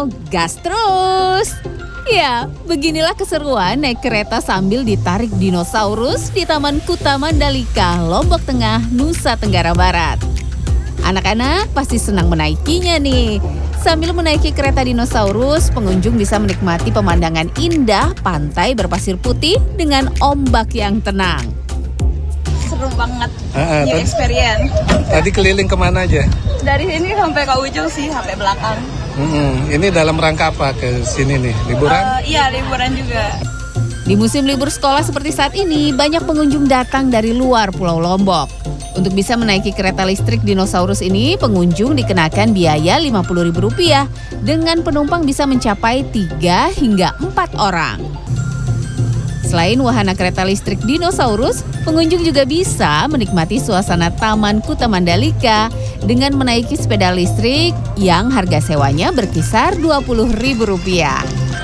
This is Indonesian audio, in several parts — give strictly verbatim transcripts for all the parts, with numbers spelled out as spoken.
atau gas terus. Ya, beginilah keseruan naik kereta sambil ditarik dinosaurus di Taman Kuta Mandalika, Lombok Tengah, Nusa Tenggara Barat. Anak-anak pasti senang menaikinya nih. Sambil menaiki kereta dinosaurus, pengunjung bisa menikmati pemandangan indah pantai berpasir putih dengan ombak yang tenang. Seru banget, uh, uh, new experience. Tadi keliling kemana aja? Dari sini sampai ke ujung sih, sampai belakang. Hmm, ini dalam rangka apa ke sini nih? Liburan? Uh, iya, liburan juga. Di musim libur sekolah seperti saat ini, banyak pengunjung datang dari luar Pulau Lombok. Untuk bisa menaiki kereta listrik dinosaurus ini, pengunjung dikenakan biaya lima puluh ribu rupiah dengan penumpang bisa mencapai tiga hingga empat orang. Selain wahana kereta listrik dinosaurus, pengunjung juga bisa menikmati suasana Taman Kuta Mandalika dengan menaiki sepeda listrik yang harga sewanya berkisar dua puluh ribu rupiah.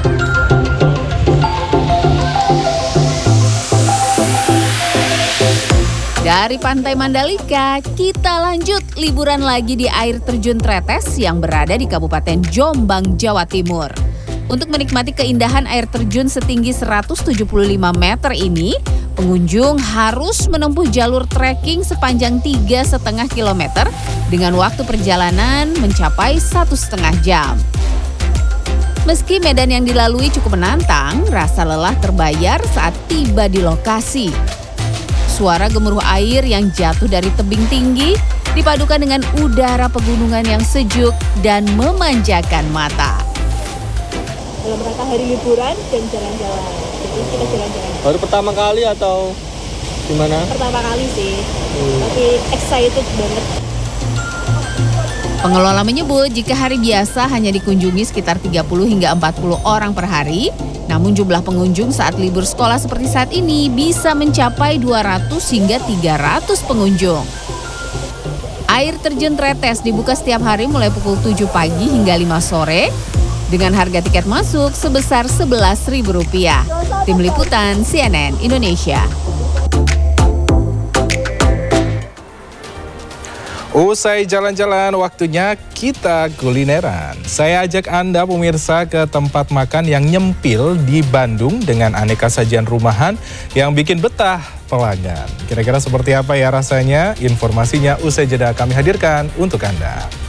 Dari Pantai Mandalika, kita lanjut liburan lagi di air terjun Tretes yang berada di Kabupaten Jombang, Jawa Timur. Untuk menikmati keindahan air terjun setinggi seratus tujuh puluh lima meter ini, pengunjung harus menempuh jalur trekking sepanjang tiga koma lima kilometer dengan waktu perjalanan mencapai satu setengah jam. Meski medan yang dilalui cukup menantang, rasa lelah terbayar saat tiba di lokasi. Suara gemuruh air yang jatuh dari tebing tinggi dipadukan dengan udara pegunungan yang sejuk dan memanjakan mata. Dalam rangka hari liburan dan jalan-jalan. Jadi kita jalan-jalan. Baru pertama kali atau gimana? Pertama kali sih, hmm. tapi excited banget. Pengelola menyebut jika hari biasa hanya dikunjungi sekitar tiga puluh hingga empat puluh orang per hari, namun jumlah pengunjung saat libur sekolah seperti saat ini bisa mencapai dua ratus hingga tiga ratus pengunjung. Air terjun Tretes dibuka setiap hari mulai pukul tujuh pagi hingga lima sore dengan harga tiket masuk sebesar sebelas ribu rupiah. Tim Liputan C N N Indonesia. Usai jalan-jalan, waktunya kita kulineran. Saya ajak Anda pemirsa ke tempat makan yang nyempil di Bandung dengan aneka sajian rumahan yang bikin betah pelanggan. Kira-kira seperti apa ya rasanya? Informasinya usai jeda kami hadirkan untuk Anda.